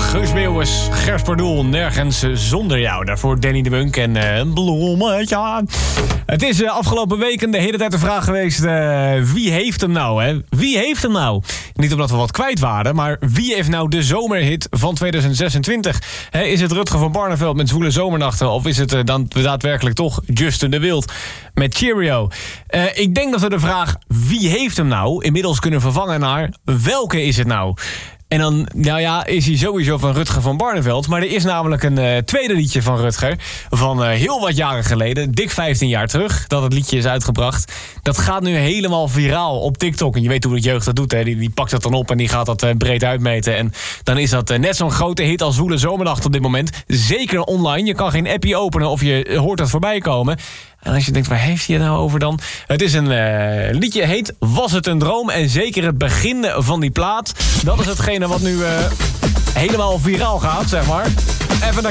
Guus Meeuwis, Gers Pardoel, nergens zonder jou. Daarvoor Danny de Munk en een bloemetje. Het is afgelopen weken de hele tijd de vraag geweest... wie heeft hem nou, hè? Wie heeft hem nou? Niet omdat we wat kwijt waren, maar wie heeft nou de zomerhit van 2026? Is het Rutger van Barneveld met Zwoele Zomernachten... of is het dan daadwerkelijk toch Justin de Wild met Cheerio? Ik denk dat we de vraag wie heeft hem nou... inmiddels kunnen vervangen naar welke is het nou? En dan, nou ja, is hij sowieso van Rutger van Barneveld. Maar er is namelijk een tweede liedje van Rutger. Van heel wat jaren geleden, dik 15 jaar terug, dat het liedje is uitgebracht. Dat gaat nu helemaal viraal op TikTok. En je weet hoe de jeugd dat doet, hè. Die pakt dat dan op en die gaat dat breed uitmeten. En dan is dat net zo'n grote hit als Zwoele Zomernacht op dit moment. Zeker online. Je kan geen appje openen of je hoort dat voorbij komen. En als je denkt, waar heeft hij het nou over dan? Het is een liedje, heet Was het een droom? En zeker het begin van die plaat. Dat is hetgene wat nu helemaal viraal gaat, zeg maar. Even